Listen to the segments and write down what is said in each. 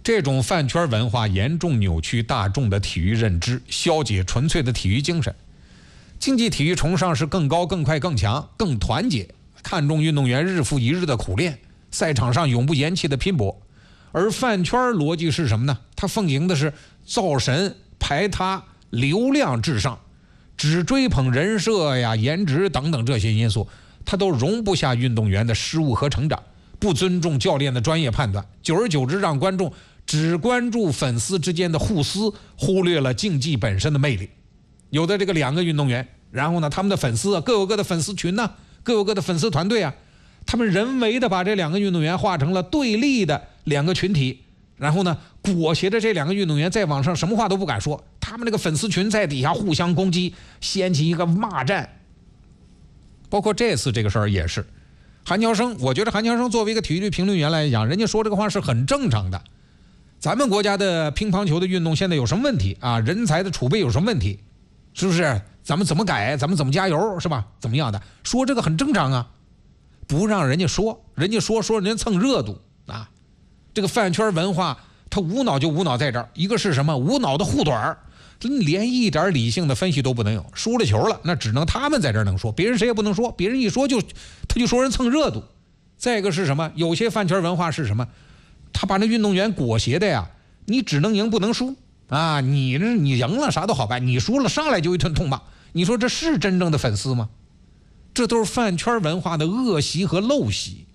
这种饭圈文化严重扭曲大众的体育认知，消解纯粹的体育精神。竞技体育崇尚是更高、更快、更强、更团结，看重运动员日复一日的苦练，赛场上永不言弃的拼搏。而饭圈逻辑是什么呢？它奉行的是造神、排他、流量至上，只追捧人设呀、颜值等等这些因素，它都容不下运动员的失误和成长，不尊重教练的专业判断，久而久之让观众只关注粉丝之间的互撕，忽略了竞技本身的魅力。有的这个两个运动员，然后呢，他们的粉丝各有各的粉丝群呢，各有各的粉丝团队啊，他们人为的把这两个运动员划成了对立的两个群体，然后呢，裹挟着这两个运动员在网上什么话都不敢说，他们那个粉丝群在底下互相攻击，掀起一个骂战。包括这次这个事儿也是，韩乔生，我觉得韩乔生作为一个体育评论员来讲，人家说这个话是很正常的。咱们国家的乒乓球的运动现在有什么问题啊？人才的储备有什么问题？是不是？咱们怎么改？咱们怎么加油？是吧？怎么样的？说这个很正常啊，不让人家说，人家说人家蹭热度啊。这个饭圈文化，它无脑就无脑在这儿，一个是什么？无脑的护短儿，连一点理性的分析都不能有。输了球了，那只能他们在这儿能说，别人谁也不能说，别人一说他就说人蹭热度。再一个是什么？有些饭圈文化是什么？他把那运动员裹挟的呀，你只能赢不能输啊！你赢了啥都好办，你输了上来就一顿痛骂。你说这是真正的粉丝吗？这都是饭圈文化的恶习和陋习。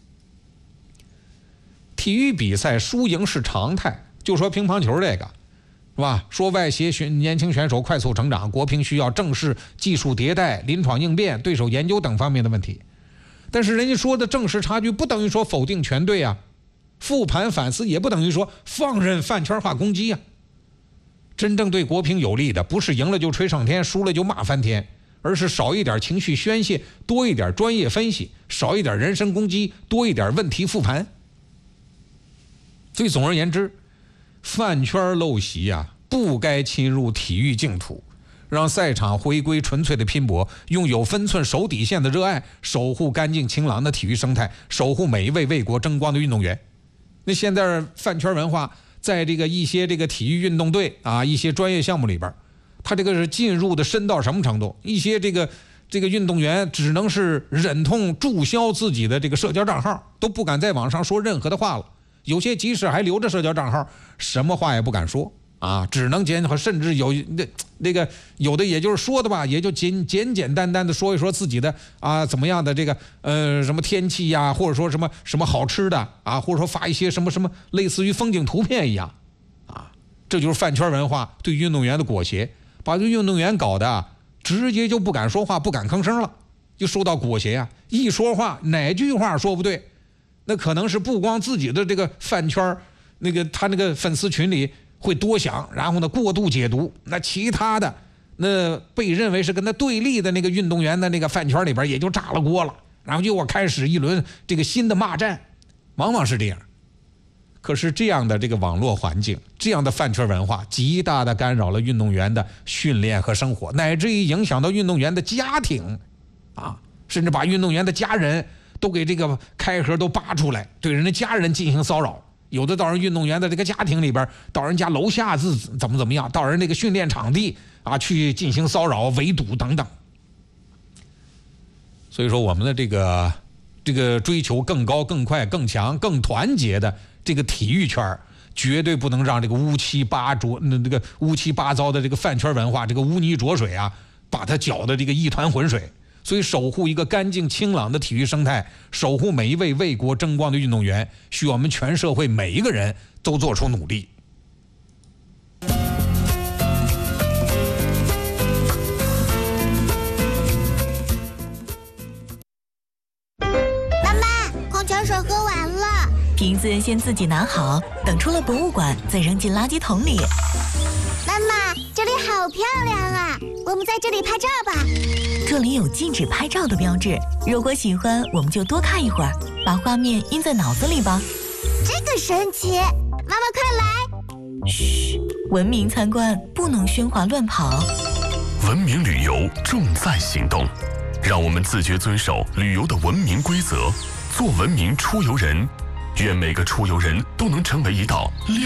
体育比赛输赢是常态，就说乒乓球这个，是吧？说外协年轻选手快速成长，国乒需要正视技术迭代、临场应变、对手研究等方面的问题。但是人家说的正式差距，不等于说否定全队啊，复盘反思也不等于说放任饭圈化攻击啊。真正对国乒有利的，不是赢了就吹上天，输了就骂翻天，而是少一点情绪宣泄，多一点专业分析，少一点人身攻击，多一点问题复盘。所以总而言之，饭圈陋习啊，不该侵入体育净土，让赛场回归纯粹的拼搏，用有分寸守底线的热爱，守护干净清朗的体育生态，守护每一位为国争光的运动员。那现在饭圈文化在这个一些这个体育运动队啊，一些专业项目里边，他这个是进入的深到什么程度？一些这个运动员只能是忍痛注销自己的这个社交账号，都不敢在网上说任何的话了。有些即使还留着社交账号，什么话也不敢说啊，只能甚至有那个有的也就是说的吧，也就简单的说一说自己的啊怎么样的这个什么天气呀，或者说什么好吃的啊，或者说发一些什么类似于风景图片一样啊，这就是饭圈文化对运动员的裹挟，把这运动员搞得直接就不敢说话，不敢吭声了，就受到裹挟啊，一说话哪句话说不对，那可能是不光自己的这个饭圈他那个粉丝群里会多想，然后呢过度解读，那其他的那被认为是跟他对立的那个运动员的那个饭圈里边也就炸了锅了，然后又开始一轮这个新的骂战，往往是这样。可是这样的这个网络环境，这样的饭圈文化，极大的干扰了运动员的训练和生活，乃至于影响到运动员的家庭啊，甚至把运动员的家人都给这个开盒都扒出来，对人的家人进行骚扰。有的到人运动员的这个家庭里边，到人家楼下怎么样，到人那个训练场地啊去进行骚扰、围堵等等。所以说，我们的这个追求更高、更快、更强、更团结的这个体育圈，绝对不能让这个乌七八糟的这个饭圈文化、这个污泥浊水啊，把它搅得这个一团浑水。所以守护一个干净清朗的体育生态，守护每一位为国争光的运动员，需要我们全社会每一个人都做出努力。 妈妈，矿泉水喝完了。 瓶子先自己拿好，等出了博物馆再扔进垃圾桶里。 妈妈，这里好漂亮啊，我们在这里拍照吧。 这里有禁止拍照的标志，如果喜欢我们就多看一会儿，把画面印在脑子里吧。 这个神奇，妈妈快来。 嘘，文明参观不能喧哗乱跑。 文明旅游重在行动，让我们自觉遵守旅游的文明规则，做文明出游人。愿每个出游人都能成为一道